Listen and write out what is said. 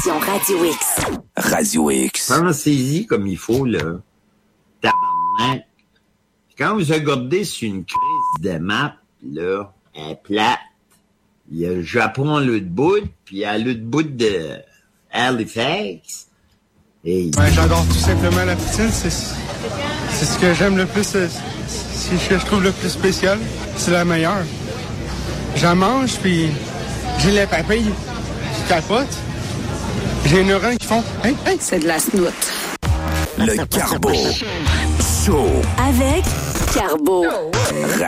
application Radio X. Radio X. Pensez-y comme il faut, là. Tabarnak. Quand vous regardez sur une crise de map, là, elle est plate. Il y a le Japon à l'autre bout, puis à l'autre bout de Halifax. Et... Ouais, j'adore tout simplement la poutine. C'est ce que j'aime le plus. C'est ce que je trouve le plus spécial. C'est la meilleure. J'en mange, puis j'ai les papilles qui capotent. J'ai les neurones qui font « Hein? Hein? » C'est de la snoute. Le Carbo Show. Avec Carbo.